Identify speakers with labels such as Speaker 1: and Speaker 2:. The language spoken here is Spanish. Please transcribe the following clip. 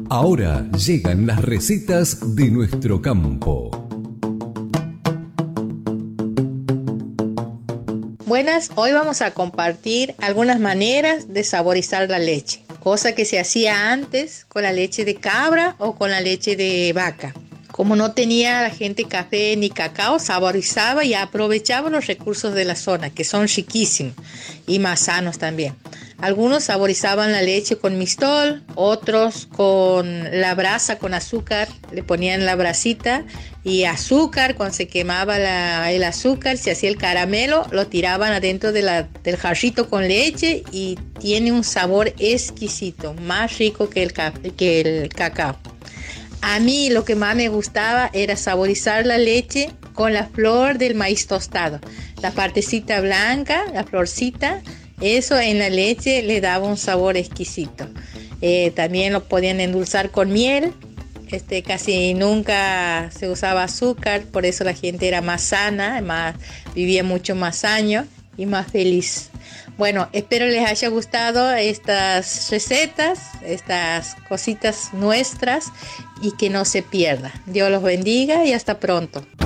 Speaker 1: Ahora llegan las recetas de nuestro campo.
Speaker 2: Buenas, hoy vamos a compartir algunas maneras de saborizar la leche, cosa que se hacía antes con la leche de cabra o con la leche de vaca. Como no tenía la gente café ni cacao, saborizaba y aprovechaba los recursos de la zona, que son riquísimos y más sanos también. Algunos saborizaban la leche con mistol, otros con la brasa con azúcar, le ponían la brasita y azúcar. Cuando se quemaba el azúcar, se hacía el caramelo, lo tiraban adentro del jarrito con leche y tiene un sabor exquisito, más rico que el cacao. A mí lo que más me gustaba era saborizar la leche con la flor del maíz tostado. La partecita blanca, la florcita, eso en la leche le daba un sabor exquisito. También lo podían endulzar con miel. Casi nunca se usaba azúcar, por eso la gente era más sana, vivía mucho más años y más feliz. Bueno, espero les haya gustado estas recetas, estas cositas nuestras y que no se pierda. Dios los bendiga y hasta pronto.